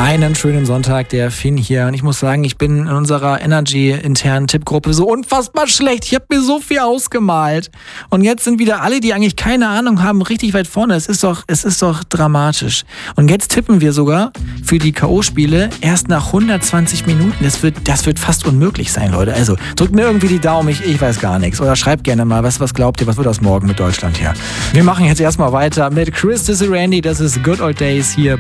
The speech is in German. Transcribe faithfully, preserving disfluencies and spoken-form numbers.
Einen schönen Sonntag, der Finn hier. Und ich muss sagen, ich bin in unserer Energy-internen Tippgruppe so unfassbar schlecht. Ich habe mir so viel ausgemalt. Und jetzt sind wieder alle, die eigentlich keine Ahnung haben, richtig weit vorne. Es ist doch, es ist doch dramatisch. Und jetzt tippen wir sogar für die K O-Spiele erst nach hundertzwanzig Minuten. Das wird, das wird fast unmöglich sein, Leute. Also drückt mir irgendwie die Daumen, ich, ich weiß gar nichts. Oder schreibt gerne mal, was, was glaubt ihr, was wird aus morgen mit Deutschland hier? Wir machen jetzt erstmal weiter mit Chris This is Randy. Das ist Good Old Days hier